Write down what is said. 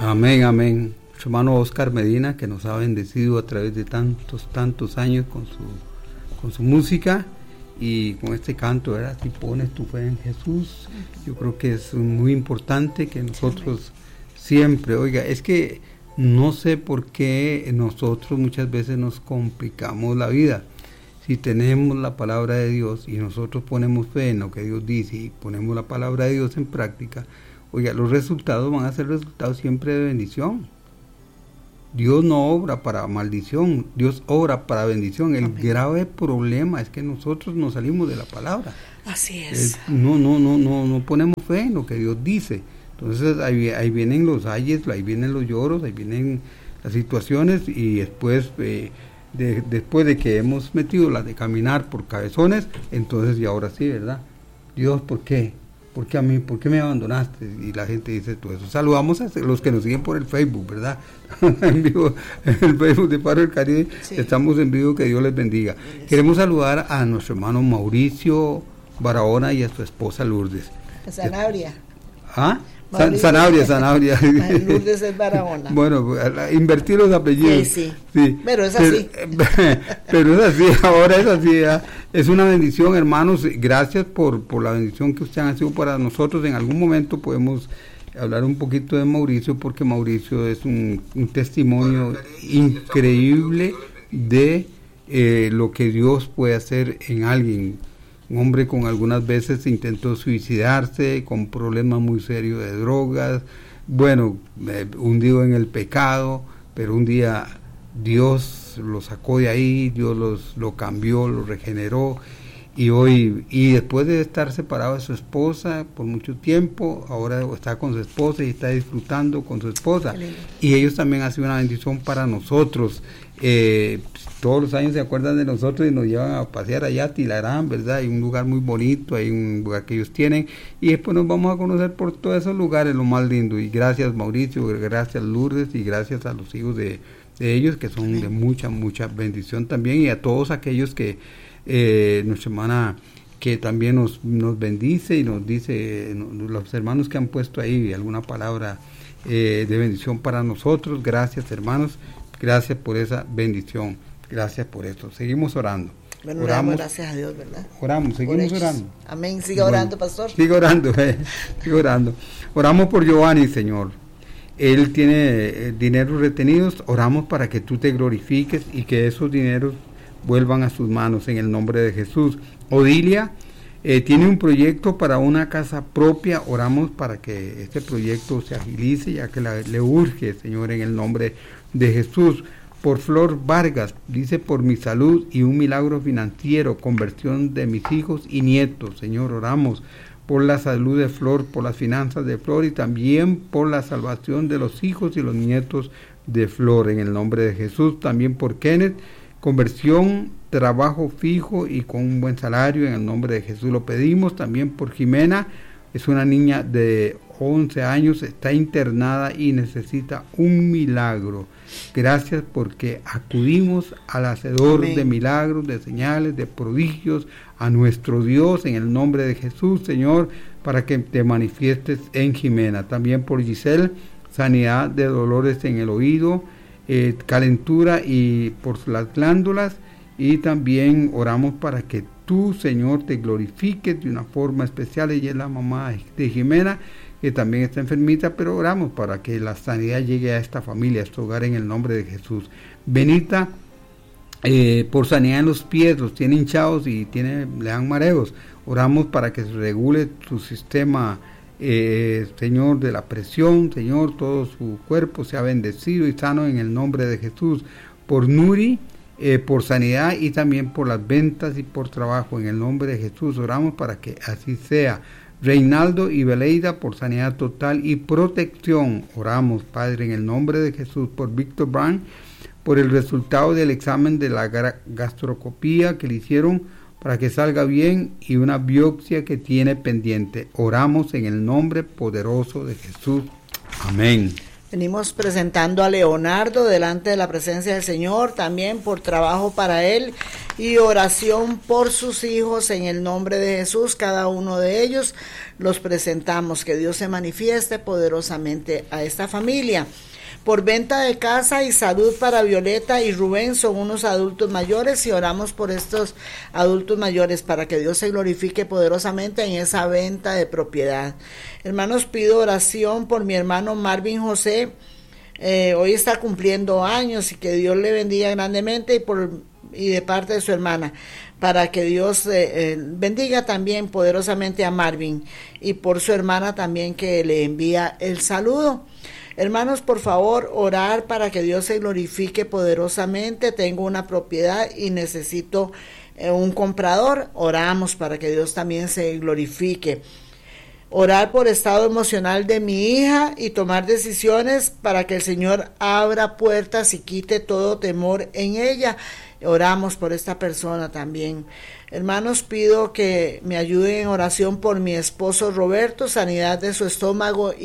Amén, amén. Nuestro hermano Oscar Medina, que nos ha bendecido a través de tantos años con su música y con este canto, ¿verdad? Si pones tu fe en Jesús, yo creo que es muy importante que nosotros siempre, oiga, es que no sé por qué nosotros muchas veces nos complicamos la vida. Si tenemos la palabra de Dios y nosotros ponemos fe en lo que Dios dice y ponemos la palabra de Dios en práctica, oiga, los resultados van a ser resultados siempre de bendición. Dios no obra para maldición, Dios obra para bendición. El grave problema es que nosotros no salimos de la palabra. Así es. No ponemos fe en lo que Dios dice. Entonces ahí vienen los ayes, ahí vienen los lloros, ahí vienen las situaciones y después después de que hemos metido las de caminar por cabezones, entonces y ahora sí, ¿verdad? Dios, ¿por qué? ¿Por qué a mí? ¿Por qué me abandonaste? Y la gente dice todo eso. Saludamos a los que nos siguen por el Facebook, ¿verdad? En vivo, en el Facebook de Faro del Caribe, sí. Estamos en vivo, que Dios les bendiga. Sí. Queremos saludar a nuestro hermano Mauricio Barahona y a su esposa Lourdes. Sanabria. ¿Ah? Sanabria. Lourdes es Barahona. Bueno, invertir los apellidos. Sí. Pero es así. Pero es así, ahora es así. Es una bendición, hermanos. Gracias por la bendición que ustedes han sido para nosotros. En algún momento podemos hablar un poquito de Mauricio, porque Mauricio es un testimonio increíble de lo que Dios puede hacer en alguien. Un hombre con algunas veces intentó suicidarse, con problemas muy serios de drogas, bueno, hundido en el pecado, pero un día Dios lo sacó de ahí, Dios lo cambió, lo regeneró, y después de estar separado de su esposa por mucho tiempo, ahora está con su esposa y está disfrutando con su esposa. Y ellos también han sido una bendición para nosotros. Todos los años se acuerdan de nosotros y nos llevan a pasear allá a Tilarán, ¿verdad? Hay un lugar muy bonito, hay un lugar que ellos tienen, y después nos vamos a conocer por todos esos lugares, lo más lindo. Y gracias Mauricio, gracias Lourdes, y gracias a los hijos de ellos, que son de mucha bendición también, y a todos aquellos que nuestra hermana que también nos bendice y nos dice, los hermanos que han puesto ahí alguna palabra de bendición para nosotros. Gracias, hermanos, gracias por esa bendición, gracias por esto. Seguimos orando. Bueno, oramos, gracias a Dios, ¿verdad? Oramos, seguimos orando. Amén, siga orando, pastor. Sigue orando, sigue orando. Oramos por Giovanni, Señor. Él tiene dineros retenidos, oramos para que tú te glorifiques y que esos dineros vuelvan a sus manos en el nombre de Jesús. Odilia tiene un proyecto para una casa propia, oramos para que este proyecto se agilice, ya que le urge, Señor, en el nombre de Jesús. Por Flor Vargas, dice, por mi salud y un milagro financiero, conversión de mis hijos y nietos, Señor, oramos por la salud de Flor, por las finanzas de Flor y también por la salvación de los hijos y los nietos de Flor, en el nombre de Jesús. También por Kenneth, conversión, trabajo fijo y con un buen salario, en el nombre de Jesús lo pedimos. También por Jimena, es una niña de 11 años, está internada y necesita un milagro. Gracias porque acudimos al hacedor de milagros, de señales, de prodigios, a nuestro Dios, en el nombre de Jesús, Señor, para que te manifiestes en Jimena. También por Giselle, sanidad de dolores en el oído, calentura y por las glándulas, y también oramos para que tú, Señor, te glorifiques de una forma especial. Ella es la mamá de Jimena, que también está enfermita, pero oramos para que la sanidad llegue a esta familia, a este hogar, en el nombre de Jesús. Benita, por sanidad en los pies, los tiene hinchados y le dan mareos. Oramos para que se regule su sistema, Señor, de la presión, Señor, todo su cuerpo sea bendecido y sano en el nombre de Jesús. Por Nuri, por sanidad y también por las ventas y por trabajo, en el nombre de Jesús oramos para que así sea. Reinaldo y Beleida, por sanidad total y protección, oramos, Padre, en el nombre de Jesús. Por Víctor Brown, por el resultado del examen de la gastroscopía que le hicieron, para que salga bien, y una biopsia que tiene pendiente. Oramos en el nombre poderoso de Jesús. Amén. Venimos presentando a Leonardo delante de la presencia del Señor, también por trabajo para él y oración por sus hijos en el nombre de Jesús. Cada uno de ellos los presentamos, que Dios se manifieste poderosamente a esta familia. Por venta de casa y salud para Violeta y Rubén, son unos adultos mayores, y oramos por estos adultos mayores para que Dios se glorifique poderosamente en esa venta de propiedad. Hermanos, pido oración por mi hermano Marvin José, hoy está cumpliendo años, y que Dios le bendiga grandemente, y de parte de su hermana, para que Dios bendiga también poderosamente a Marvin, y por su hermana también, que le envía el saludo. Hermanos, por favor, orar para que Dios se glorifique poderosamente. Tengo una propiedad y necesito un comprador. Oramos para que Dios también se glorifique. Orar por estado emocional de mi hija y tomar decisiones para que el Señor abra puertas y quite todo temor en ella. Oramos por esta persona también. Hermanos, pido que me ayuden en oración por mi esposo Roberto, sanidad de su estómago